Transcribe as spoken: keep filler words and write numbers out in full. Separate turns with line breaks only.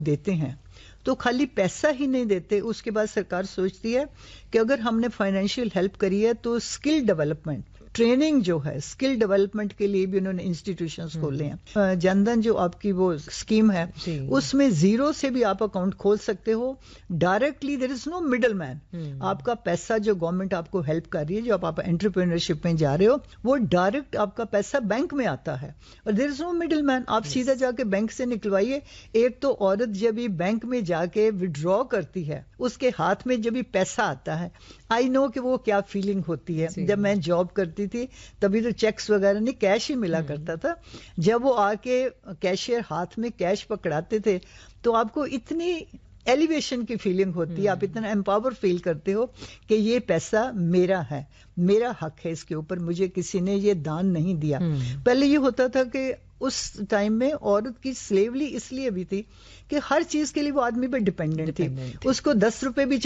دیتے ہیں تو خالی پیسہ ہی نہیں دیتے، اس کے بعد سرکار سوچتی ہے کہ اگر ہم نے فائنینشیل ہیلپ کری ہے تو اسکل ڈیولپمنٹ، ٹریننگ جو ہے اسکل ڈیولپمنٹ کے لیے بھی انہوں نے انسٹیٹیوشنز کھولے ہیں. جن دھن جو آپ کی وہ اسکیم ہے اس میں زیرو سے بھی آپ اکاؤنٹ کھول سکتے ہو ڈائریکٹلی. دیر از نو مڈل مین. آپ کا پیسہ جو گورنمنٹ آپ کو ہیلپ کر رہی ہے، جو آپ انٹرپرینورشپ میں جا رہے ہو، وہ ڈائریکٹ آپ کا پیسہ بینک میں آتا ہے اور دیر از نو مڈل مین. آپ سیدھا جا کے بینک سے نکلوائیے. ایک تو عورت جب ہی بینک میں جا کے وڈرا کرتی ہے، اس کے ہاتھ میں جب بھی پیسہ آتا ہے، آئی نو کہ وہ کیا فیلنگ ہوتی ہے. جب میں جاب کرتی تھی تبھی تو چیکس وغیرہ نہیں، کیش ہی ملا کرتا تھا. جب وہ آ کے کیشیئر ہاتھ میں کیش پکڑاتے تھے تو آپ کو اتنی ایلیویشن کی فیلنگ ہوتی ہے، آپ اتنا امپاور فیل کرتے ہو کہ یہ پیسہ میرا ہے، میرا حق ہے اس کے اوپر، مجھے کسی نے یہ دان نہیں دیا. پہلے یہ ہوتا تھا کہ اس ٹائم میں عورت کی سلیولی اس لیے بھی تھی کہ ہر چیز کے لیے وہ آدمی پہ ڈیپینڈنٹ تھی. اس کو دس روپے بھی